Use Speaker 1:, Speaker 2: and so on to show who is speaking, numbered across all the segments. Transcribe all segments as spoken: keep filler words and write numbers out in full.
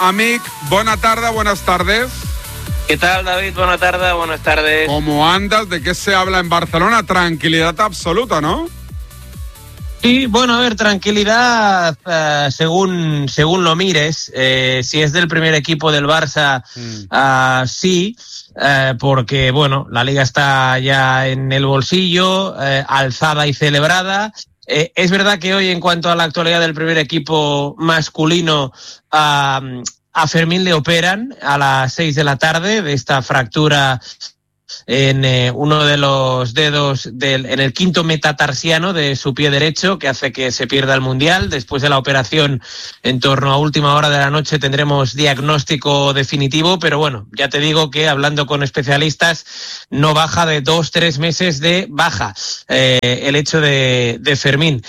Speaker 1: amic, bona tarda, buenas tardes.
Speaker 2: ¿Qué tal, David? Buenas tardes, buenas tardes.
Speaker 1: ¿Cómo andas? ¿De qué se habla en Barcelona? Tranquilidad absoluta, ¿no?
Speaker 3: Sí, bueno, a ver, tranquilidad uh, según según lo mires. Eh, si es del primer equipo del Barça, mm. uh, sí, uh, porque, bueno, la Liga está ya en el bolsillo, uh, alzada y celebrada. Eh, es verdad que hoy, en cuanto a la actualidad del primer equipo masculino, uh, a Fermín le operan a las seis de la tarde de esta fractura en eh, uno de los dedos del, en el quinto metatarsiano de su pie derecho, que hace que se pierda el Mundial. Después de la operación, en torno a última hora de la noche, tendremos diagnóstico definitivo, pero bueno, ya te digo que hablando con especialistas no baja de dos, tres meses de baja eh, el hecho de, de Fermín.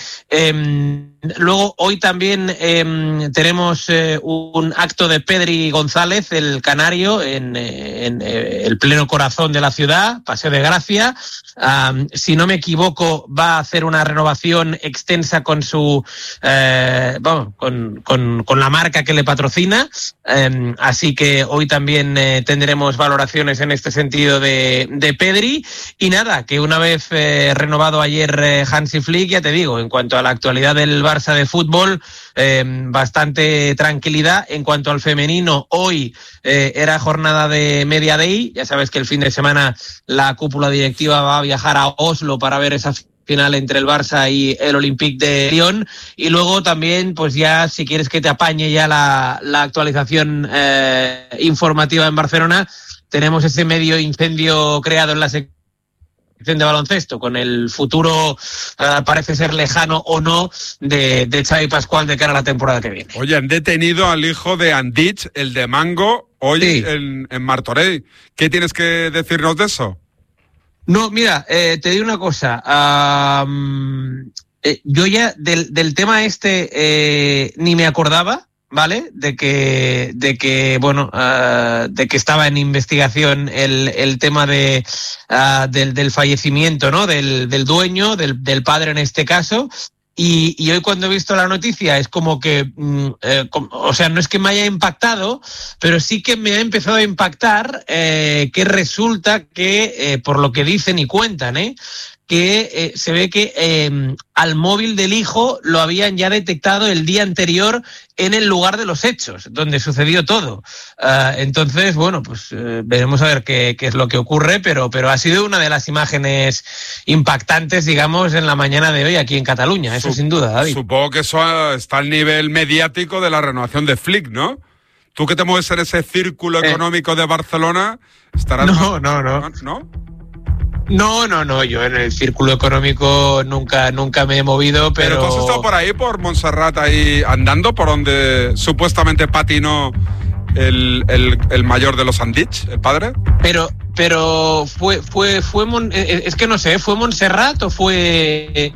Speaker 3: Eh, Luego, hoy también eh, tenemos eh, un acto de Pedri González, el canario, en, en, en el pleno corazón de la ciudad, Paseo de Gracia. Um, si no me equivoco, va a hacer una renovación extensa con su, eh, bueno, con, con, con la marca que le patrocina. Um, así que hoy también eh, tendremos valoraciones en este sentido de, de Pedri. Y nada, que una vez eh, renovado ayer eh, Hansi Flick, ya te digo, en cuanto a la actualidad del Barça de fútbol, eh, bastante tranquilidad. En cuanto al femenino, hoy eh, era jornada de Media Day. Ya sabes que el fin de semana la cúpula directiva va a viajar a Oslo para ver esa final entre el Barça y el Olympique de Lyon. Y luego también, pues ya, si quieres que te apañe ya la, la actualización eh, informativa en Barcelona, tenemos ese medio incendio creado en la sección de baloncesto, con el futuro uh, parece ser lejano o no de, de Xavi Pascual de cara a la temporada que viene.
Speaker 1: Oye, han detenido al hijo de Andich, el de Mango, hoy sí. en, en Martorell. ¿Qué tienes que decirnos de eso?
Speaker 3: No, mira, eh, te digo una cosa. Um, eh, yo ya del, del tema este eh, ni me acordaba, ¿vale? De que, de que bueno, uh, de que estaba en investigación el, el tema de, uh, del, del fallecimiento, ¿no? Del, del dueño, del, del padre en este caso. Y, y hoy cuando he visto la noticia es como que, mm, eh, com, o sea, no es que me haya impactado, pero sí que me ha empezado a impactar eh, que resulta que, eh, por lo que dicen y cuentan, ¿eh? que eh, se ve que eh, al móvil del hijo lo habían ya detectado el día anterior en el lugar de los hechos, donde sucedió todo. Uh, entonces, bueno, pues eh, veremos a ver qué, qué es lo que ocurre, pero, pero ha sido una de las imágenes impactantes, digamos, en la mañana de hoy aquí en Cataluña, eso Sup- sin duda, David.
Speaker 1: Supongo que eso está al nivel mediático de la renovación de Flick, ¿no? Tú que te mueves en ese círculo eh. económico de Barcelona, estarás...
Speaker 3: No, no, no.
Speaker 1: ¿No?
Speaker 3: No, no, no, yo en el círculo económico nunca, nunca me he movido, pero...
Speaker 1: Pero tú has estado por ahí, por Montserrat, ahí andando, por donde supuestamente patinó el, el, el mayor de los Andich, el padre.
Speaker 3: Pero, pero fue, fue, fue, Mon... es que no sé, ¿fue Montserrat o fue...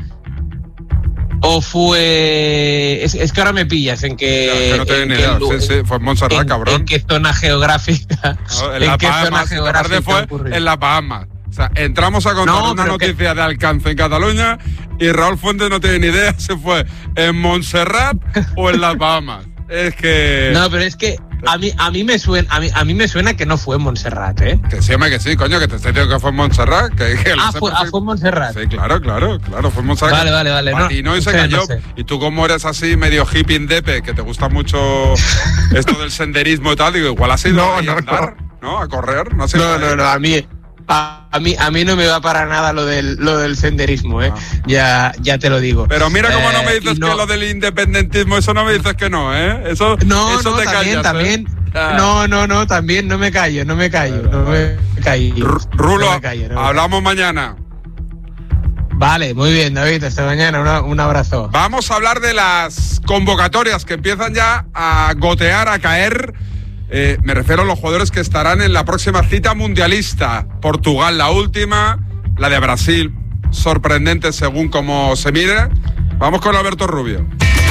Speaker 3: o fue... Es, es que ahora me pillas en que...
Speaker 1: Ya, que no tengo ni idea, sí, sí, fue Montserrat,
Speaker 3: en,
Speaker 1: cabrón.
Speaker 3: ¿En qué zona geográfica?
Speaker 1: No, en,
Speaker 3: ¿En
Speaker 1: la
Speaker 3: qué
Speaker 1: Bahamas,
Speaker 3: zona geográfica
Speaker 1: fue
Speaker 3: ocurrió?
Speaker 1: En las Bahamas. O sea, entramos a contar no, una noticia que... de alcance en Cataluña y Raúl Fuentes no tiene ni idea si fue en Montserrat o en las Bahamas. Es que...
Speaker 3: No, pero es que a mí, a mí me suena, a mí, a mí me suena que no fue en Montserrat, ¿eh?
Speaker 1: Que sí, hombre, que sí, coño, que te estoy diciendo que fue en Montserrat. Que, que
Speaker 3: ah, fue, ah, fue en Montserrat.
Speaker 1: Sí, claro, claro, claro, fue en Montserrat.
Speaker 3: Vale, vale, vale.
Speaker 1: Patinó
Speaker 3: no,
Speaker 1: y se
Speaker 3: sé,
Speaker 1: cayó.
Speaker 3: No sé.
Speaker 1: Y tú como eres así medio hippie indepe, que te gusta mucho esto del senderismo y tal, digo, igual has ido
Speaker 3: no,
Speaker 1: a
Speaker 3: no,
Speaker 1: andar,
Speaker 3: no.
Speaker 1: ¿no? A correr, no sé.
Speaker 3: No, no, no, a mí... A, a mí a mí no me va para nada lo del lo del senderismo, eh. Ah. Ya ya te lo digo.
Speaker 1: Pero mira cómo eh, no me dices
Speaker 3: no,
Speaker 1: que lo del independentismo, eso no me dices que no, ¿eh? Eso
Speaker 3: no,
Speaker 1: eso
Speaker 3: no,
Speaker 1: te
Speaker 3: también,
Speaker 1: callas,
Speaker 3: también.
Speaker 1: ¿eh? Ah.
Speaker 3: No, no, no, también no me callo, no me callo, no me callo.
Speaker 1: Rulo,
Speaker 3: no me callo, no
Speaker 1: hablamos
Speaker 3: me callo.
Speaker 1: mañana.
Speaker 3: Vale, muy bien, David, hasta mañana, una, un abrazo.
Speaker 1: Vamos a hablar de las convocatorias que empiezan ya a gotear, a caer. Eh, me refiero a los jugadores que estarán en la próxima cita mundialista. Portugal la última, la de Brasil sorprendente según cómo se mire. Vamos con Alberto Rubio.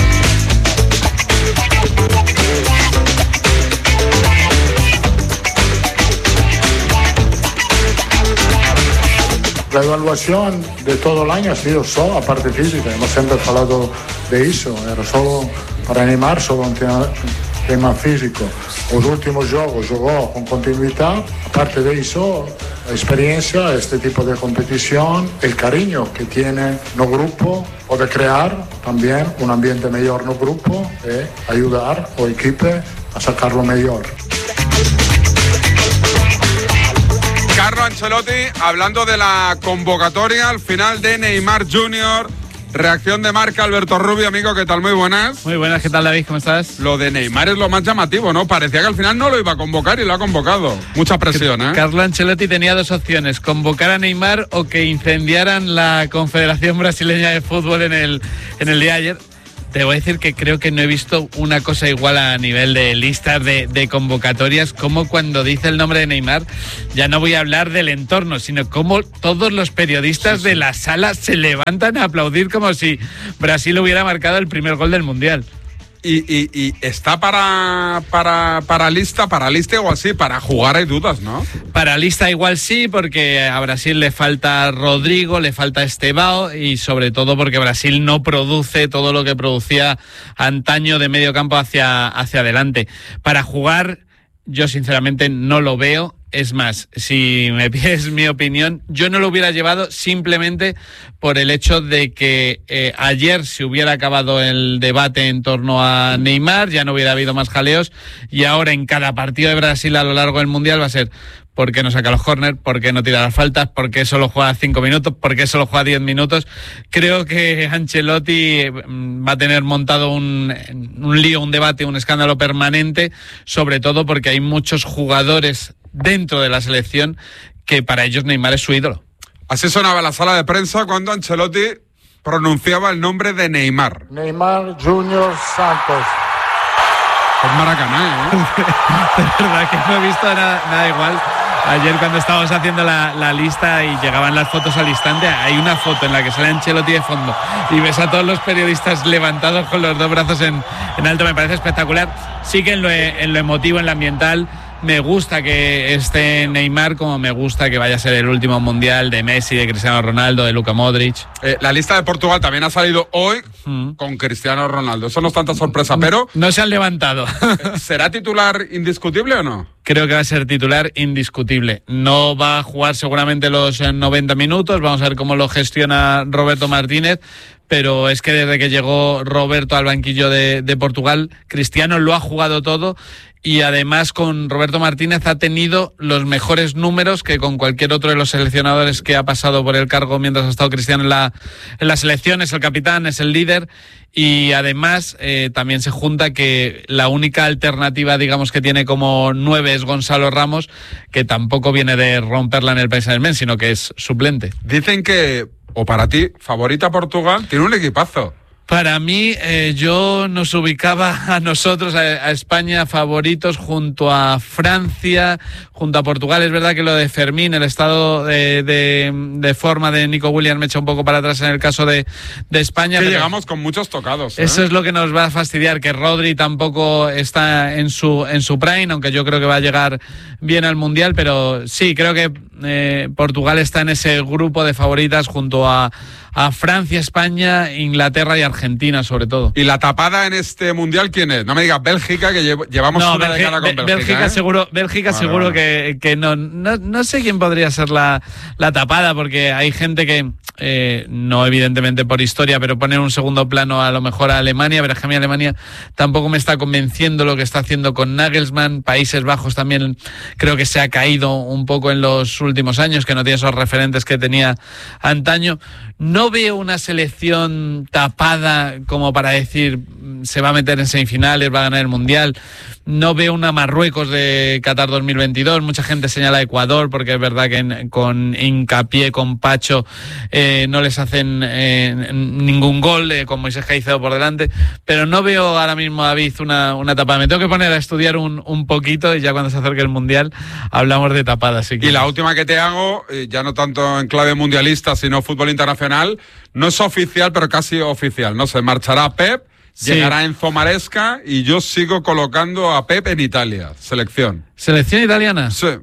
Speaker 4: La evaluación de todo el año ha sido solo la parte física, hemos siempre hablado de eso, era solo para animar, solo tema físico. Los últimos juegos jugó con continuidad. Aparte de eso, la experiencia, este tipo de competición, el cariño que tiene no grupo, o de crear también un ambiente mejor no grupo, e ayudar al equipo a sacarlo mejor.
Speaker 1: Carlo Ancelotti hablando de la convocatoria al final de Neymar junior Reacción de Marca, Alberto Rubio, amigo, ¿qué tal? Muy buenas.
Speaker 5: Muy buenas, ¿qué tal, David? ¿Cómo estás?
Speaker 1: Lo de Neymar es lo más llamativo, ¿no? Parecía que al final no lo iba a convocar y lo ha convocado. Mucha presión, ¿eh?
Speaker 5: Carlo Ancelotti tenía dos opciones, convocar a Neymar o que incendiaran la Confederación Brasileña de Fútbol en el, en el día de ayer. Te voy a decir que creo que no he visto una cosa igual a nivel de listas de, de convocatorias, como cuando dice el nombre de Neymar, ya no voy a hablar del entorno, sino como todos los periodistas sí, sí. de la sala se levantan a aplaudir como si Brasil hubiera marcado el primer gol del Mundial.
Speaker 1: Y, y, y está para, para, para lista, para lista o así, para jugar hay dudas, ¿no?
Speaker 5: Para lista igual sí, porque a Brasil le falta Rodrigo, le falta Estevao y sobre todo porque Brasil no produce todo lo que producía antaño de medio campo hacia, hacia adelante. Para jugar, yo sinceramente no lo veo. Es más, si me pides mi opinión, yo no lo hubiera llevado simplemente por el hecho de que eh, ayer se hubiera acabado el debate en torno a Neymar, ya no hubiera habido más jaleos, y ahora en cada partido de Brasil a lo largo del Mundial va a ser ¿por qué no saca los córner? ¿Por qué no tira las faltas? ¿Por qué solo juega cinco minutos? ¿Por qué solo juega diez minutos? Creo que Ancelotti va a tener montado un, un lío, un debate, un escándalo permanente, sobre todo porque hay muchos jugadores dentro de la selección que para ellos Neymar es su ídolo.
Speaker 1: Así sonaba la sala de prensa cuando Ancelotti pronunciaba el nombre de Neymar.
Speaker 4: Neymar junior Santos.
Speaker 1: Es Maracaná, ¿eh?
Speaker 5: De verdad que no he visto nada, nada igual. Ayer cuando estábamos haciendo la, la lista y llegaban las fotos al instante, hay una foto en la que sale Ancelotti de fondo y ves a todos los periodistas levantados con los dos brazos en, en alto. Me parece espectacular. Sí que en lo, en lo emotivo, en lo ambiental, me gusta que esté Neymar, como me gusta que vaya a ser el último mundial de Messi, de Cristiano Ronaldo, de Luka Modric.
Speaker 1: Eh, la lista de Portugal también ha salido hoy mm. con Cristiano Ronaldo. Eso no es tanta sorpresa, pero...
Speaker 5: No se han levantado.
Speaker 1: ¿Será titular indiscutible o no?
Speaker 5: Creo que va a ser titular indiscutible. No va a jugar seguramente los noventa minutos. Vamos a ver cómo lo gestiona Roberto Martínez. Pero es que desde que llegó Roberto al banquillo de, de Portugal, Cristiano lo ha jugado todo y además con Roberto Martínez ha tenido los mejores números que con cualquier otro de los seleccionadores que ha pasado por el cargo mientras ha estado Cristiano en la, en la selección. Es el capitán, es el líder y además eh, también se junta que la única alternativa, digamos, que tiene como nueve es Gonzalo Ramos, que tampoco viene de romperla en el Paris Saint-Germain, sino que es suplente.
Speaker 1: Dicen que, o para ti, favorita Portugal, tiene un equipazo.
Speaker 5: Para mí, eh, yo nos ubicaba a nosotros, a, a España, favoritos junto a Francia, junto a Portugal. Es verdad que lo de Fermín, el estado de, de, de forma de Nico Williams me echa un poco para atrás en el caso de, de España.
Speaker 1: Sí,
Speaker 5: pero
Speaker 1: llegamos con muchos tocados, ¿eh?
Speaker 5: Eso es lo que nos va a fastidiar, que Rodri tampoco está en su, en su prime, aunque yo creo que va a llegar bien al Mundial, pero sí, creo que eh, Portugal está en ese grupo de favoritas junto a a Francia, España, Inglaterra y Argentina, sobre todo.
Speaker 1: ¿Y la tapada en este Mundial quién es? No me digas Bélgica, que llevamos
Speaker 5: no,
Speaker 1: una
Speaker 5: Belgi-
Speaker 1: década con Bélgica.
Speaker 5: Bélgica
Speaker 1: ¿eh?
Speaker 5: seguro, Bélgica vale, seguro vale. que, que no, no. No sé quién podría ser la, la tapada, porque hay gente que, eh, no evidentemente por historia, pero pone en un segundo plano a lo mejor a Alemania, pero es que a mí Alemania tampoco me está convenciendo lo que está haciendo con Nagelsmann. Países Bajos también creo que se ha caído un poco en los últimos años, que no tiene esos referentes que tenía antaño. No veo una selección tapada como para decir se va a meter en semifinales, va a ganar el Mundial. No veo una Marruecos de Qatar dos mil veintidós. Mucha gente señala a Ecuador porque es verdad que en, con Hincapié, con Pacho, eh, no les hacen eh, ningún gol, eh, con Moisés Caicedo por delante. Pero no veo ahora mismo, David, una, una tapada. Me tengo que poner a estudiar un, un poquito y ya cuando se acerque el Mundial hablamos de tapadas. Si
Speaker 1: y la última que te hago, ya no tanto en clave mundialista, sino fútbol internacional, no es oficial, pero casi oficial, ¿no? Se marchará Pep. Sí. Llegará Enzo Maresca y yo sigo colocando a Pep en Italia, selección.
Speaker 5: ¿Selección italiana?
Speaker 1: Sí.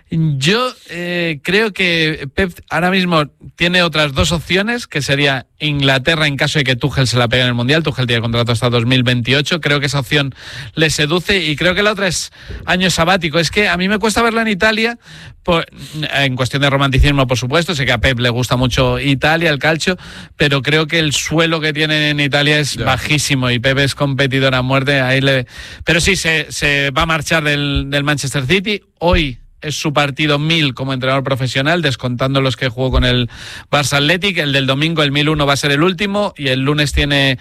Speaker 5: Yo eh, creo que Pep ahora mismo tiene otras dos opciones, que sería Inglaterra en caso de que Tuchel se la pegue en el Mundial. Tuchel tiene contrato hasta dos mil veintiocho, creo que esa opción le seduce, y creo que la otra es año sabático. Es que a mí me cuesta verlo en Italia, por, en cuestión de romanticismo, por supuesto, sé que a Pep le gusta mucho Italia, el calcio, pero creo que el suelo que tienen en Italia es ya bajísimo, y Pep es competidor a muerte. Ahí le... Pero sí, se, se va a marchar del, del Manchester City. Hoy es su partido mil como entrenador profesional, descontando los que jugó con el Barça Athletic. El del domingo, el mil uno, va a ser el último, y el lunes tiene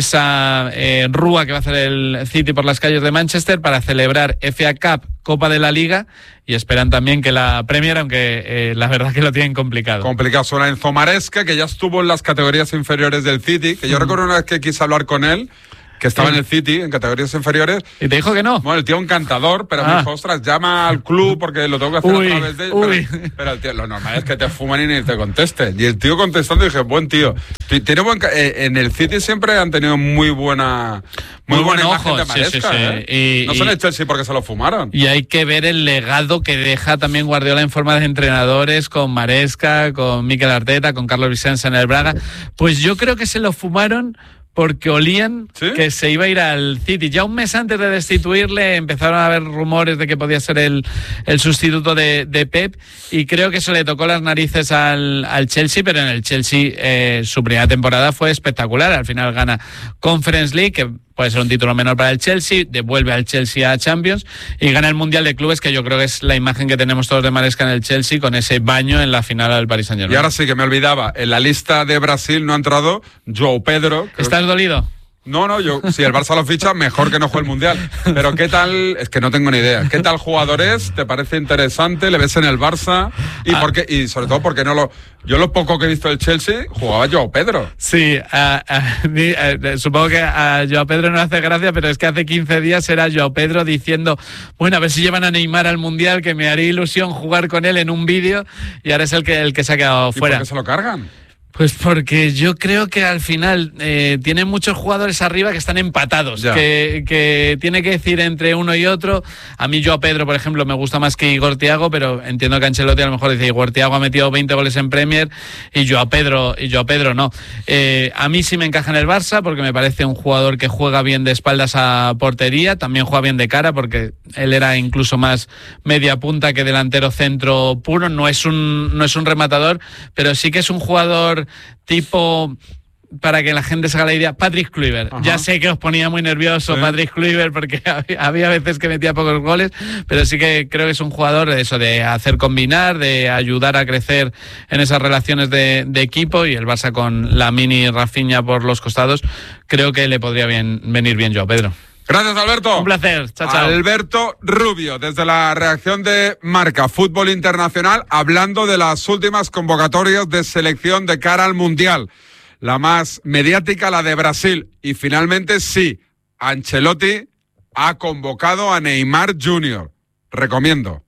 Speaker 5: esa eh, rúa que va a hacer el City por las calles de Manchester para celebrar F A Cup, Copa de la Liga, y esperan también que la Premier, aunque eh, la verdad que lo tienen complicado.
Speaker 1: Complicado. Suena Enzo Maresca, que ya estuvo en las categorías inferiores del City, que yo mm. recuerdo una vez que quise hablar con él, que estaba sí. en el City, en categorías inferiores.
Speaker 5: ¿Y te dijo que no?
Speaker 1: Bueno, el tío encantador, pero ah. me dijo, ostras, llama al club porque lo tengo que hacer
Speaker 5: uy,
Speaker 1: a través de...
Speaker 5: Uy.
Speaker 1: Pero, pero el tío, lo normal es que te fuman y ni te contesten. Y el tío contestando, dije, buen tío. Tiene buen, eh, en el City siempre han tenido muy buena... Muy, muy buena imagen de Maresca, sí, sí, sí. ¿eh? Y, no son el Chelsea porque se lo fumaron.
Speaker 5: Y hay que ver el legado que deja también Guardiola en forma de entrenadores, con Maresca, con Mikel Arteta, con Carlos Vicenza en el Braga. Pues yo creo que se lo fumaron porque olían ¿sí? que se iba a ir al City. Ya un mes antes de destituirle empezaron a haber rumores de que podía ser el, el sustituto de, de Pep, y creo que eso le tocó las narices al, al Chelsea, pero en el Chelsea eh, su primera temporada fue espectacular. Al final gana Conference League, que puede ser un título menor para el Chelsea, devuelve al Chelsea a Champions y gana el Mundial de Clubes, que yo creo que es la imagen que tenemos todos de Maresca en el Chelsea, con ese baño en la final al Paris Saint-Germain.
Speaker 1: Y ahora sí que me olvidaba, en la lista de Brasil no ha entrado João Pedro.
Speaker 5: ¿Estás dolido?
Speaker 1: No, no, yo, si el Barça lo ficha, mejor que no juegue el Mundial. Pero ¿qué tal? Es que no tengo ni idea. ¿Qué tal jugador es? ¿Te parece interesante? ¿Le ves en el Barça? ¿Y ah. por qué? Y sobre todo, porque no lo... Yo lo poco que he visto del Chelsea, jugaba João Pedro.
Speaker 5: Sí, uh, uh, uh, supongo que a João Pedro no le hace gracia, pero es que hace quince días era João Pedro diciendo, bueno, a ver si llevan a Neymar al Mundial, que me haría ilusión jugar con él en un vídeo, y ahora es el que, el que se ha quedado fuera.
Speaker 1: ¿Y por qué se lo cargan?
Speaker 5: Pues porque yo creo que al final eh, tienen muchos jugadores arriba que están empatados, que, que tiene que decir entre uno y otro. A mí João Pedro, por ejemplo, me gusta más que Igor Thiago, pero entiendo que Ancelotti a lo mejor dice Igor Thiago ha metido veinte goles en Premier y João Pedro, y João Pedro no. Eh, a mí sí me encaja en el Barça porque me parece un jugador que juega bien de espaldas a portería, también juega bien de cara porque él era incluso más media punta que delantero centro puro. No es un, no es un rematador, pero sí que es un jugador tipo, para que la gente se haga la idea, Patrick Kluivert. Ajá. Ya sé que os ponía muy nervioso sí. Patrick Kluivert porque había, había veces que metía pocos goles, pero sí que creo que es un jugador de eso, de hacer combinar, de ayudar a crecer en esas relaciones de, de equipo, y el Barça con la mini Rafinha por los costados, creo que le podría bien, venir bien João Pedro.
Speaker 1: Gracias, Alberto.
Speaker 5: Un placer. Chao, chao.
Speaker 1: Alberto Rubio, desde la redacción de Marca Fútbol Internacional, hablando de las últimas convocatorias de selección de cara al Mundial. La más mediática, la de Brasil. Y finalmente, sí, Ancelotti ha convocado a Neymar junior Recomiendo.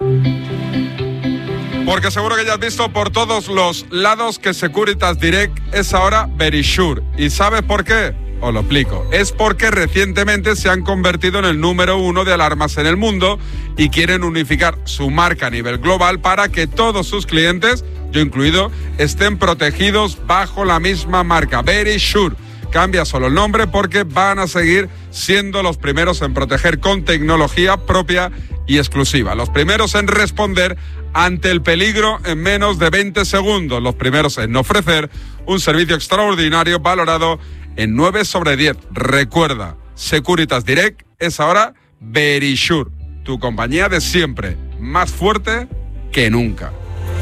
Speaker 1: Porque seguro que ya has visto por todos los lados que Securitas Direct es ahora Verisure. ¿Y sabes por qué? Os lo explico. Es porque recientemente se han convertido en el número uno de alarmas en el mundo y quieren unificar su marca a nivel global para que todos sus clientes, yo incluido, estén protegidos bajo la misma marca. Verisure. Cambia solo el nombre porque van a seguir siendo los primeros en proteger con tecnología propia y exclusiva. Los primeros en responder ante el peligro en menos de veinte segundos. Los primeros en ofrecer un servicio extraordinario valorado en nueve sobre diez. Recuerda, Securitas Direct es ahora Verisure, tu compañía de siempre, más fuerte que nunca.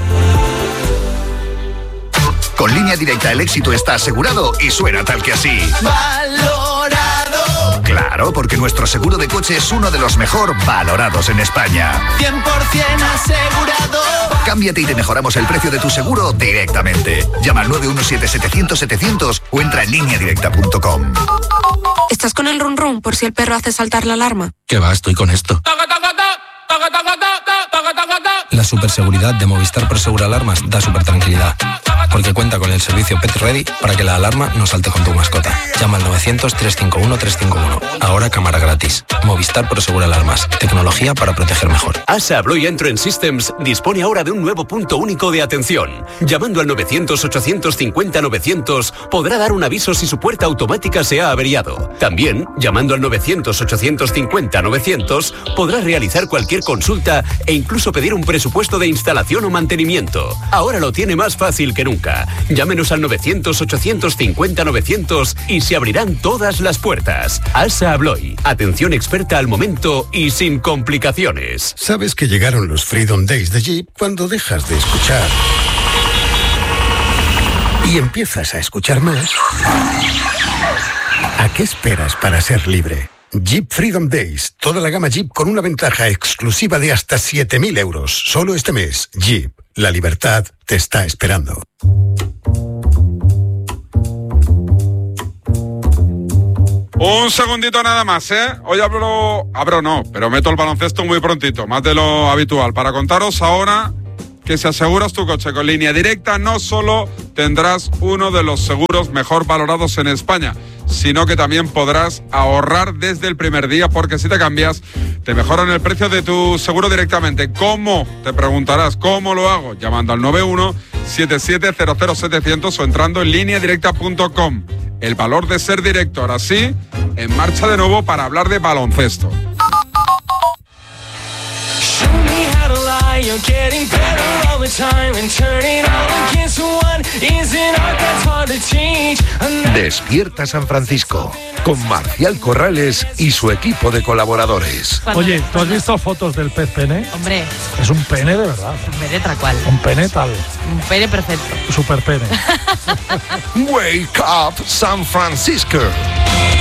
Speaker 6: Con Línea Directa el éxito está asegurado y suena tal que así. ¡Valorado! Claro, porque nuestro seguro de coche es uno de los mejor valorados en España.
Speaker 7: cien por ciento asegurado.
Speaker 6: Cámbiate y te mejoramos el precio de tu seguro directamente. Llama al nueve uno siete, setecientos, setecientos o entra en línea directa punto com.
Speaker 8: ¿Estás con el run run por si el perro hace saltar la alarma?
Speaker 9: ¿Qué va? Estoy con esto. La superseguridad de Movistar Prosegur Alarmas da super tranquilidad. porque cuenta con el servicio Pet Ready para que la alarma no salte con tu mascota. Llama al novecientos, trescientos cincuenta y uno, trescientos cincuenta y uno. Ahora cámara gratis. Movistar Prosegur Alarmas. Tecnología para proteger mejor.
Speaker 10: ASA Abloy Entrance Systems dispone ahora de un nuevo punto único de atención. Llamando al novecientos, ochocientos cincuenta, novecientos podrá dar un aviso si su puerta automática se ha averiado. También, llamando al novecientos, ochocientos cincuenta, novecientos podrá realizar cualquier consulta e incluso pedir un presupuesto de instalación o mantenimiento. Ahora lo tiene más fácil que nunca. Llámenos al novecientos, ochocientos cincuenta, novecientos y se abrirán todas las puertas. ASA Abloy. Atención experta al momento y sin complicaciones.
Speaker 11: ¿Sabes que llegaron los Freedom Days de Jeep cuando dejas de escuchar y empiezas a escuchar más? ¿A qué esperas para ser libre? Jeep Freedom Days. Toda la gama Jeep con una ventaja exclusiva de hasta siete mil euros. Solo este mes. Jeep. La libertad te está esperando.
Speaker 1: Un segundito nada más, ¿eh? Hoy abro, abro no, pero meto el baloncesto muy prontito, más de lo habitual, para contaros ahora que si aseguras tu coche con Línea Directa, no solo tendrás uno de los seguros mejor valorados en España, sino que también podrás ahorrar desde el primer día, porque si te cambias, te mejoran el precio de tu seguro directamente. ¿Cómo? Te preguntarás, ¿cómo lo hago? Llamando al nueve uno siete siete cero cero setecientos o entrando en línea directa punto com. El valor de ser directo. Ahora sí, en marcha de nuevo para hablar de baloncesto.
Speaker 6: Despierta San Francisco con Marcial Corrales y su equipo de colaboradores.
Speaker 12: Oye, ¿tú has visto fotos del pez pene?
Speaker 13: Hombre.
Speaker 12: Es un pene de verdad.
Speaker 13: Un pene tal cual.
Speaker 12: Un pene tal.
Speaker 13: Un pene perfecto.
Speaker 12: Super pene.
Speaker 6: Wake up San Francisco.